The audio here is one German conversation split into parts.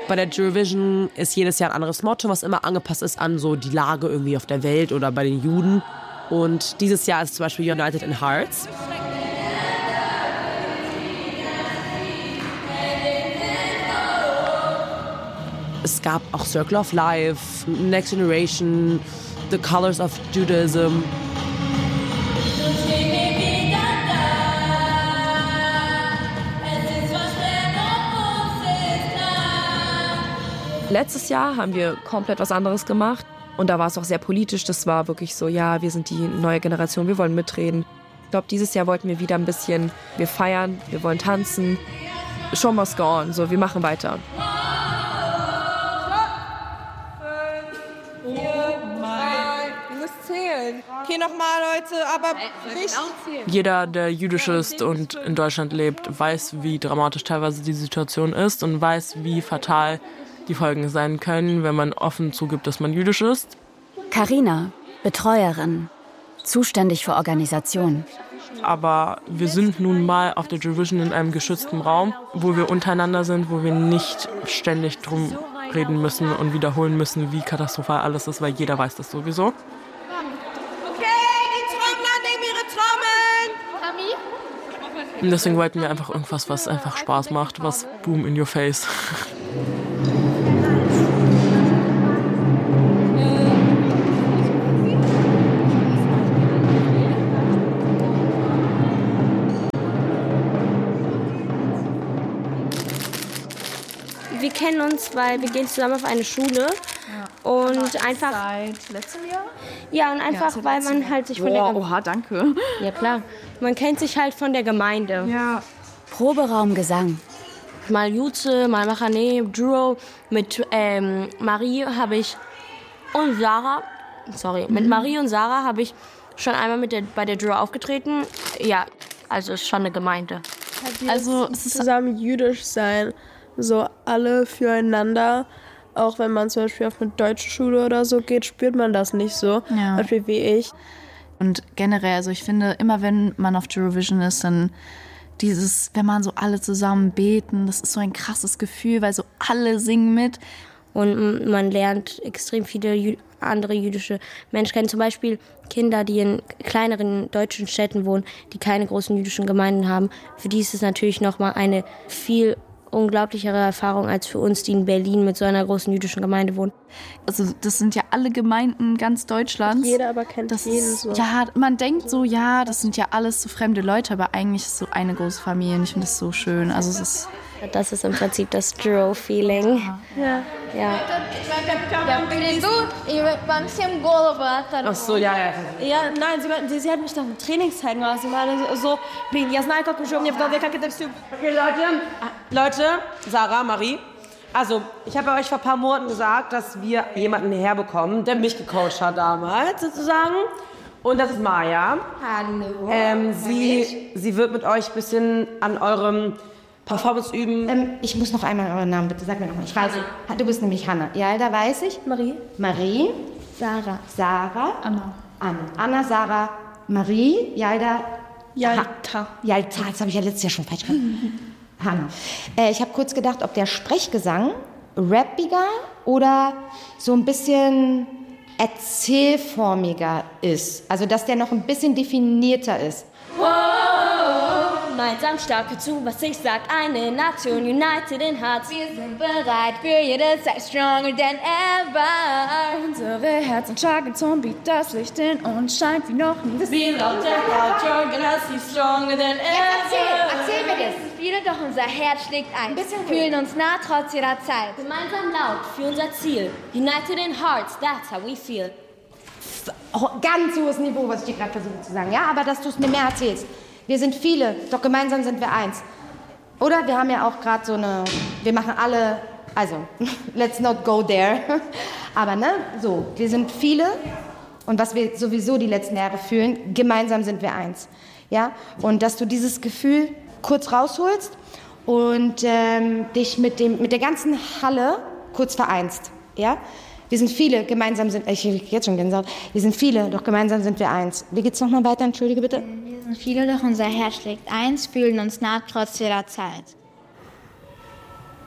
Bei der Eurovision ist jedes Jahr ein anderes Motto, was immer angepasst ist an so die Lage irgendwie auf der Welt oder bei den Juden. Und dieses Jahr ist zum Beispiel United in Hearts. Es gab auch Circle of Life, Next Generation, The Colors of Judaism. Letztes Jahr haben wir komplett was anderes gemacht. Und da war es auch sehr politisch. Das war wirklich so, ja, wir sind die neue Generation, wir wollen mitreden. Ich glaube, dieses Jahr wollten wir wieder ein bisschen, wir feiern, wir wollen tanzen. Show must go on, so, wir machen weiter. Okay, nochmal, Leute, aber richtig. Jeder, der jüdisch ist und in Deutschland lebt, weiß, wie dramatisch teilweise die Situation ist und weiß, wie fatal die Folgen sein können, wenn man offen zugibt, dass man jüdisch ist. Carina, Betreuerin, zuständig für Organisation. Aber wir sind nun mal auf der Eurovision in einem geschützten Raum, wo wir untereinander sind, wo wir nicht ständig drum reden müssen und wiederholen müssen, wie katastrophal alles ist, weil jeder weiß das sowieso. Und deswegen wollten wir einfach irgendwas, was einfach Spaß macht, was Boom in your face. Wir kennen uns, weil wir gehen zusammen auf eine Schule. Ja. Und einfach. Seit letztem Jahr? Ja, und einfach, ja, weil man halt sich von der. Oha, danke. Ja, klar. Man kennt sich halt von der Gemeinde. Ja. Proberaum Gesang. Mal Jutze, mal Machane, Duro. Mit Marie habe ich. Und Sarah. Mit Marie und Sarah habe ich schon einmal bei der Duro aufgetreten. Ja, also ist schon eine Gemeinde. Also, es ist zusammen jüdisch sein. So alle füreinander. Auch wenn man zum Beispiel auf eine deutsche Schule oder so geht, spürt man das nicht so. Ja. Zum Beispiel wie ich. Und generell, also ich finde, immer wenn man auf Eurovision ist, dann wenn man so alle zusammen beten, das ist so ein krasses Gefühl, weil so alle singen mit. Und man lernt extrem viele andere jüdische Menschen kennen. Zum Beispiel Kinder, die in kleineren deutschen Städten wohnen, die keine großen jüdischen Gemeinden haben. Für die ist es natürlich nochmal eine viel unglaublichere Erfahrung als für uns, die in Berlin mit so einer großen jüdischen Gemeinde wohnen. Also das sind ja alle Gemeinden ganz Deutschlands. Jeder aber kennt jeden so. Ja, man denkt so, ja, das sind ja alles so fremde Leute, aber eigentlich ist es so eine große Familie und ich finde das so schön. Also das ist im Prinzip das Duro-Feeling. Ja. Ach so, ja. Ja, nein, sie hat mich nach dem Trainingszeit gemacht. Sie meinte so, okay, Leute, Sarah, Marie, also ich habe euch vor ein paar Monaten gesagt, dass wir jemanden herbekommen, der mich gecoacht hat damals sozusagen. Und das ist Maja. Hallo. Sie wird mit euch ein bisschen an eurem Performance üben. Ich muss noch einmal euren Namen, bitte. Sag mir nochmal. Ich weiß, du bist nämlich Hanna. Ja, da weiß ich. Marie. Sarah. Anna, Sarah. Marie. Yalta. Jetzt habe ich ja letztes Jahr schon falsch gemacht. Hanna. Ich habe kurz gedacht, ob der Sprechgesang rappiger oder so ein bisschen erzählformiger ist. Also, dass der noch ein bisschen definierter ist. Gemeinsam stark zu, was ich sag, eine Nation, united in hearts. Wir sind bereit für jede Zeit, stronger than ever. Unsere Herzen schlagen zum Beat, das Licht in uns scheint wie noch nie. Wie laut der Heart, you're gonna see stronger than ever. Erzähl mir das. Viele, doch unser Herz schlägt ein. Fühlen uns nah trotz jeder Zeit. Gemeinsam laut für unser Ziel. United in hearts, that's how we feel. Ganz hohes Niveau, was ich dir gerade versuche zu sagen. Ja, aber dass du es mir mehr erzählst. Wir sind viele, doch gemeinsam sind wir eins. Oder wir haben ja auch gerade so wir machen alle, also, let's not go there. Aber wir sind viele und was wir sowieso die letzten Jahre fühlen, gemeinsam sind wir eins. Ja, und dass du dieses Gefühl kurz rausholst und dich mit der ganzen Halle kurz vereinst. Ja? Wir sind viele, gemeinsam sind, ich kriege jetzt schon Gänsehaut, wir sind viele, doch gemeinsam sind wir eins. Wie geht's nochmal weiter, entschuldige bitte? Wir sind viele, doch unser Herz schlägt eins, fühlen uns nah trotz jeder Zeit.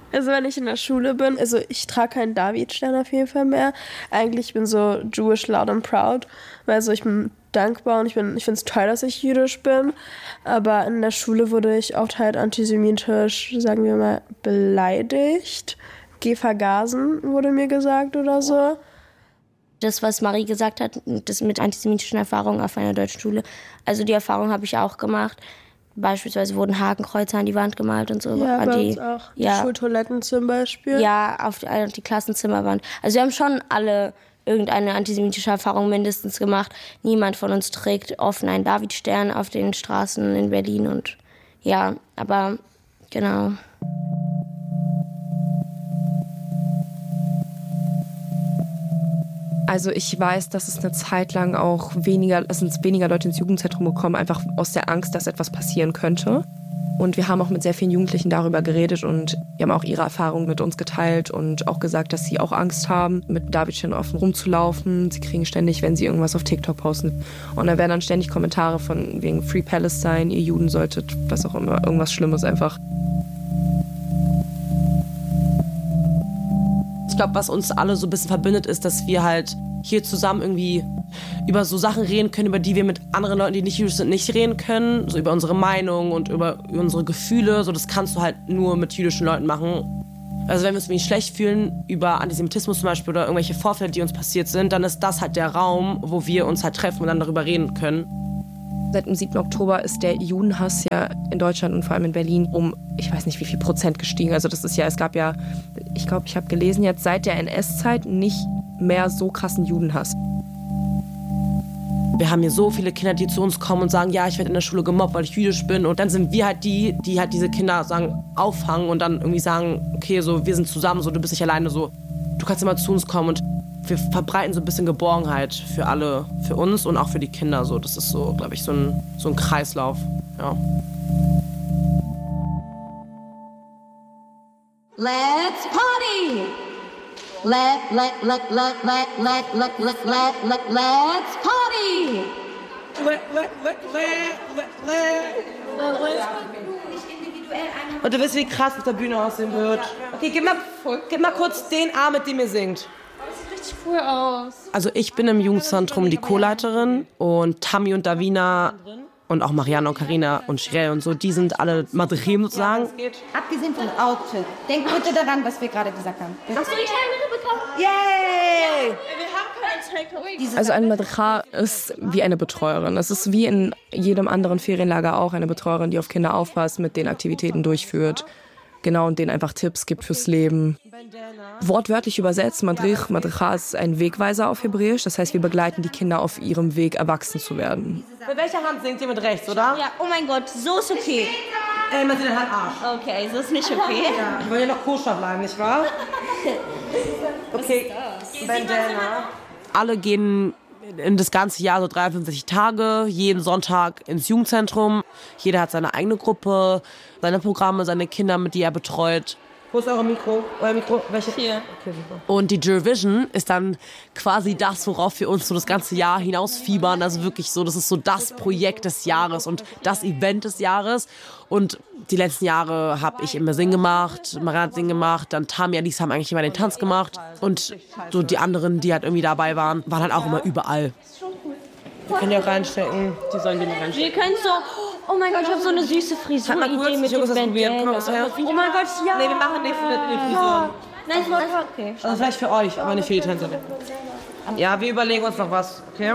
Also wenn ich in der Schule bin, also ich trage keinen Davidstern auf jeden Fall mehr. Eigentlich bin ich so Jewish loud and proud, weil so ich bin dankbar und ich finde es toll, dass ich jüdisch bin. Aber in der Schule wurde ich oft halt antisemitisch, sagen wir mal, beleidigt. Geh vergasen, wurde mir gesagt oder so. Das, was Marie gesagt hat, das mit antisemitischen Erfahrungen auf einer deutschen Schule, also die Erfahrung habe ich auch gemacht. Beispielsweise wurden Hakenkreuze an die Wand gemalt und so. Ja, bei uns auch. Die Schultoiletten zum Beispiel. Ja, auf die Klassenzimmerwand. Also wir haben schon alle irgendeine antisemitische Erfahrung mindestens gemacht. Niemand von uns trägt offen einen Davidstern auf den Straßen in Berlin. Und ja, aber genau. Also ich weiß, dass es eine Zeit lang auch weniger Leute ins Jugendzentrum gekommen, einfach aus der Angst, dass etwas passieren könnte. Und wir haben auch mit sehr vielen Jugendlichen darüber geredet und die haben auch ihre Erfahrungen mit uns geteilt und auch gesagt, dass sie auch Angst haben, mit Davidstern offen rumzulaufen. Sie kriegen ständig, wenn sie irgendwas auf TikTok posten. Und da werden dann ständig Kommentare von wegen Free Palestine, ihr Juden solltet, was auch immer, irgendwas Schlimmes einfach. Ich glaube, was uns alle so ein bisschen verbindet, ist, dass wir halt hier zusammen irgendwie über so Sachen reden können, über die wir mit anderen Leuten, die nicht jüdisch sind, nicht reden können. So über unsere Meinung und über unsere Gefühle. So, das kannst du halt nur mit jüdischen Leuten machen. Also wenn wir uns irgendwie schlecht fühlen über Antisemitismus zum Beispiel oder irgendwelche Vorfälle, die uns passiert sind, dann ist das halt der Raum, wo wir uns halt treffen und dann darüber reden können. Seit dem 7. Oktober ist der Judenhass ja in Deutschland und vor allem in Berlin um, ich weiß nicht wie viel Prozent gestiegen. Also das ist ja, es gab ja, ich glaube, ich habe gelesen jetzt seit der NS-Zeit nicht mehr so krassen Judenhass. Wir haben hier so viele Kinder, die zu uns kommen und sagen, ja, ich werde in der Schule gemobbt, weil ich jüdisch bin. Und dann sind wir halt die halt diese Kinder sagen, auffangen und dann irgendwie sagen, okay, so, wir sind zusammen, so, du bist nicht alleine, so, du kannst immer zu uns kommen. Und wir verbreiten so ein bisschen Geborgenheit für alle, für uns und auch für die Kinder. So. Das ist so, glaube ich, so ein Kreislauf. Ja. Let's party! Let's party! Und du weißt, wie krass auf der Bühne aussehen wird. Okay, gib mal kurz den Arm, mit dem ihr singt. Richtig cool aus. Also ich bin im Jugendzentrum die Co-Leiterin und Tammy und Davina und auch Marianne und Carina und Shirel und so, die sind alle Madrechim sozusagen. Abgesehen vom Outfit. Denk bitte daran, was wir gerade gesagt haben. Hast du die Teilnehmer bekommen? Yay! Wir haben keine Takeaway. Also eine Madrecha ist wie eine Betreuerin. Es ist wie in jedem anderen Ferienlager auch eine Betreuerin, die auf Kinder aufpasst, mit denen Aktivitäten durchführt. Genau, und denen einfach Tipps gibt fürs Leben. Wortwörtlich übersetzt, Madrecha ist ein Wegweiser auf Hebräisch. Das heißt, wir begleiten die Kinder auf ihrem Weg, erwachsen zu werden. Mit welcher Hand singt ihr mit rechts, oder? Ja, oh mein Gott, so ist okay. Man sieht den Hand Arsch. Okay, so ist nicht okay. Ja, ich will ja noch koscher bleiben, nicht wahr? Okay, Bandana. Alle gehen in das ganze Jahr so 53 Tage, jeden Sonntag ins Jugendzentrum. Jeder hat seine eigene Gruppe, seine Programme, seine Kinder, mit die er betreut. Wo ist euer Mikro? Euer Mikro? Welche? Hier. Okay, super. Und die Jurvision ist dann quasi das, worauf wir uns so das ganze Jahr hinausfiebern. Also wirklich so, das ist so das Projekt des Jahres und das Event des Jahres. Und die letzten Jahre habe ich immer Singen gemacht, Marianne hat Singen gemacht, dann Tammy, Alice haben eigentlich immer den Tanz gemacht. Und so die anderen, die halt irgendwie dabei waren, waren halt auch immer überall. Die können ja auch reinstecken. Die sollen die mal reinstecken. Wir können so... Oh mein Gott, ich habe so eine süße Frisur-Idee mit dem Bandana. Oh mein Gott, ja. Nee, wir machen nicht für die Frisur. Nein, ist okay. Also vielleicht für euch, aber nicht für die Tänzer. Ja, wir überlegen uns noch was, okay?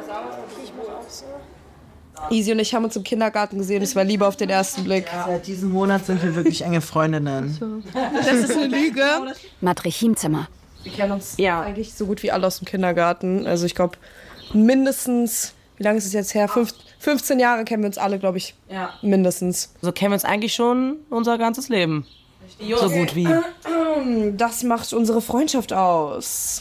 Easy und ich haben uns im Kindergarten gesehen, es war Liebe auf den ersten Blick. Ja, seit diesem Monat sind wir wirklich enge Freundinnen. Das ist eine Lüge. Madrechimzimmer. Wir kennen uns eigentlich so gut wie alle aus dem Kindergarten. Also ich glaube mindestens, wie lange ist es jetzt her? 15 Jahre kennen wir uns alle, glaube ich. Ja. Mindestens. So kennen wir uns eigentlich schon unser ganzes Leben. So gut wie. Das macht unsere Freundschaft aus.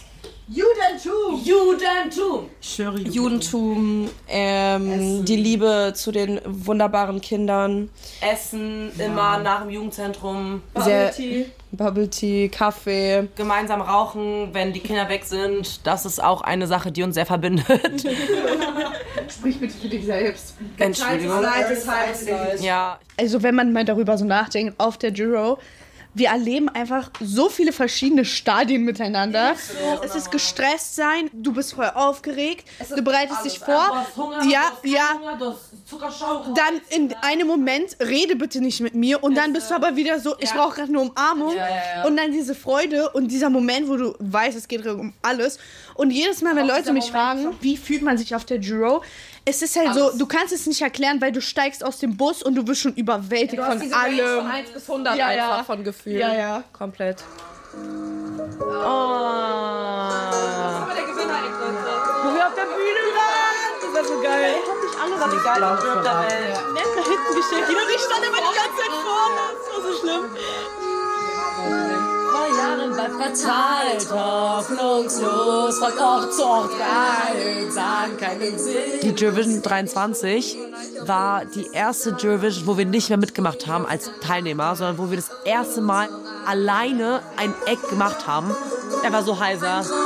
Judentum. Die Liebe zu den wunderbaren Kindern. Essen immer nach dem Jugendzentrum. Bubble Tea, Kaffee. Gemeinsam rauchen, wenn die Kinder weg sind. Das ist auch eine Sache, die uns sehr verbindet. Sprich bitte für dich selbst. Entschuldigung. Ja. Also wenn man mal darüber so nachdenkt, auf der Juro wir erleben einfach so viele verschiedene Stadien miteinander. Es ist gestresst sein, du bist voll aufgeregt, du bereitest dich vor. Dann in einem Moment, rede bitte nicht mit mir und dann bist du aber wieder so, ich brauche gerade eine Umarmung und dann diese Freude und dieser Moment, wo du weißt, es geht um alles. Und jedes Mal, wenn Leute mich fragen, wie fühlt man sich auf der Giro, es ist halt so, du kannst es nicht erklären, weil du steigst aus dem Bus und du wirst schon überwältigt von allem. Von 1 bis 100 einfach von Gefühl. Ja. Komplett. Oh. Das war der Gewinner, wo wir auf der Bühne waren. Das war so geil. Ich hab nicht alle radikal auf der Welt. Nett nach hinten gestellt. Die stand immer die ganze Zeit vorne. Das war so schlimm. Vor Jahren bald verteilt, hoffnungslos, von Ort zu Ort geil, sagen keinen Sinn. Die Eurovision 23 war die erste Eurovision, wo wir nicht mehr mitgemacht haben als Teilnehmer, sondern wo wir das erste Mal alleine ein Act gemacht haben. Er war so heiser.